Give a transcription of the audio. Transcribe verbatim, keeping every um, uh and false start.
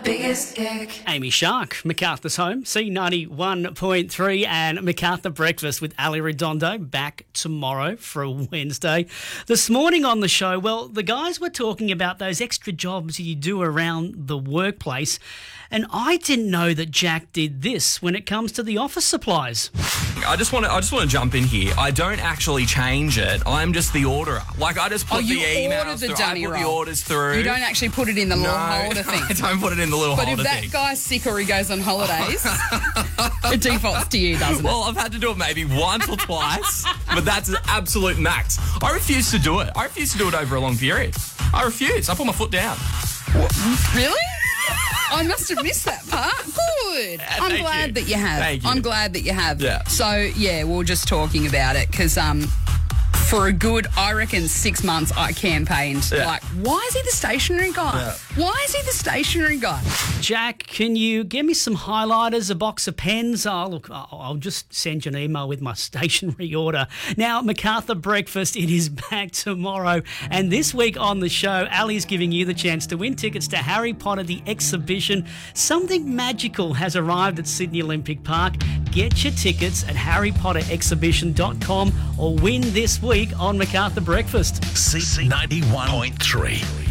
biggest kick. Amy Shark, MacArthur's Home, C ninety-one point three, and MacArthur Breakfast with Ali Redondo back tomorrow for a Wednesday. This morning on the show, well, the guys were talking about those extra jobs you do around the workplace, and I didn't know that Jack did this when it comes to the office supplies. I just want to. I just want to jump in here. I don't actually change it. I'm just the orderer. Like I just put Oh, you the emails order the through. dummy I put roll. the orders through. You don't actually put it in the no, little holder thing. I don't put it in the little But holder if that thing. guy's sick or he goes on holidays, it defaults to you, doesn't Well, I've had to do it maybe once or twice, but that's an absolute max. I refuse to do it. I refuse to do it over a long period. I refuse. I put my foot down. it? Really? I must have missed that part. Good. I'm thank glad you. that you have. Thank you. I'm glad that you have. Yeah. So, yeah, we we're just talking about it because um, for a good, I reckon, six months I campaigned. Yeah. Like, why is he the stationary guy? Yeah. Why is he the stationary guy? Jack, can you give me some highlighters, a box of pens? Oh, look, I'll I'll just send you an email with my stationery order. Now, MacArthur Breakfast, it is back tomorrow. And this week on the show, Ali's giving you the chance to win tickets to Harry Potter, the exhibition. Something magical has arrived at Sydney Olympic Park. Get your tickets at harry potter exhibition dot com or win this week on MacArthur Breakfast. C ninety-one point three.